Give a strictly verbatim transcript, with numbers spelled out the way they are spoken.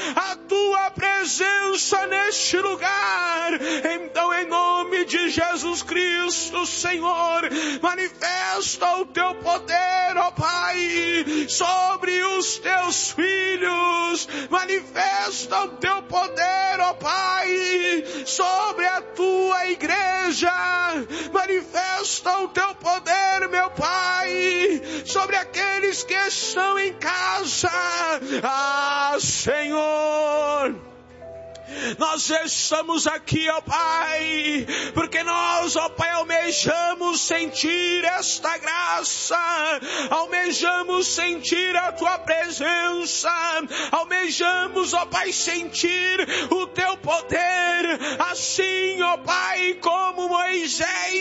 a tua presença neste lugar. Então, em nome de Jesus Cristo, Senhor, manifesta o teu poder, ó Pai, sobre os teus filhos. Manifesta o teu poder, ó Pai, sobre a tua igreja. Manifesta o teu poder, meu Pai, sobre aqueles que estão em casa. Ah, Senhor, nós estamos aqui, ó Pai, porque nós, ó Pai, almejamos sentir esta graça, almejamos sentir a tua presença, almejamos, ó Pai, sentir o teu poder, assim, ó Pai, como Moisés